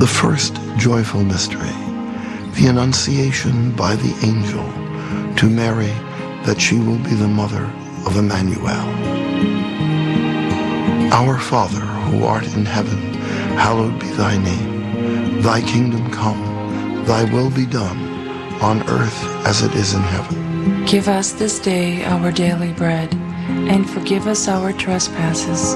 The first joyful mystery, the Annunciation by the angel to Mary that she will be the mother of Emmanuel. Our Father, who art in heaven, hallowed be thy name. Thy kingdom come, thy will be done, on earth as it is in heaven. Give us this day our daily bread, and forgive us our trespasses,